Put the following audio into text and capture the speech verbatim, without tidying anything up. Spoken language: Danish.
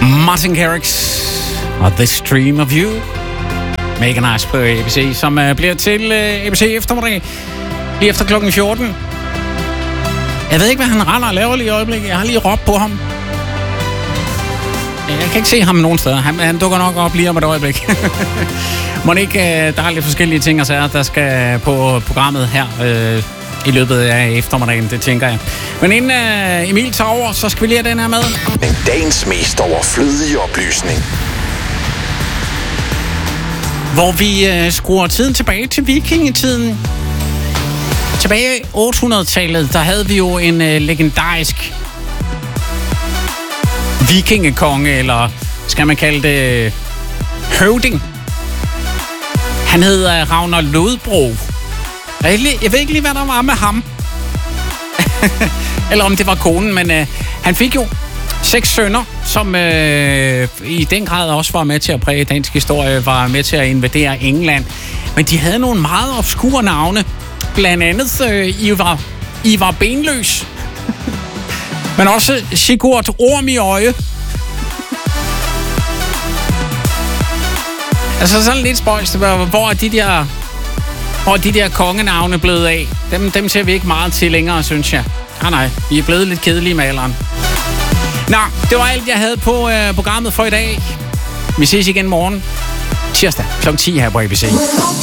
Martin Garrix og The Stream of You. Mega nice på A B C, som uh, bliver til uh, A B C eftermiddag lige efter klokken fjorten. Jeg ved ikke, hvad han render og laver lige i øjeblikket. Jeg har lige råbt på ham. Jeg kan ikke se ham nogen steder. Han, han dukker nok op lige om et øjeblik. Må ikke, uh, der er lidt forskellige ting og sager, der skal på programmet her uh, i løbet af eftermiddagen, det tænker jeg. Men inden uh, Emil tager over, så skal vi lige have den her med. Men dagens mest overflødige oplysning. Hvor vi uh, skruer tiden tilbage til vikingetiden. Tilbage i otte hundrede-tallet, der havde vi jo en uh, legendarisk vikingekonge, eller skal man kalde det høvding. Han hed uh, Ragnar Lodbrok. Jeg, jeg ved ikke lige, hvad der var med ham. Eller om det var konen, men uh, han fik jo seks sønner, som uh, i den grad også var med til at præge dansk historie, var med til at invadere England. Men de havde nogle meget obskure navne. Blandt andet uh, Ivar, Ivar Benløs. Men også Sigurd Orm i øje. Altså sådan lidt spøjst, hvor er de der, hvor er de der kongenavne blevet af? Dem, dem ser vi ikke meget til længere, synes jeg. Ah, nej, vi er blevet lidt kedelige med alderen. Nå, det var alt, jeg havde på uh, programmet for i dag. Vi ses igen morgen, tirsdag klokken ti her på A B C.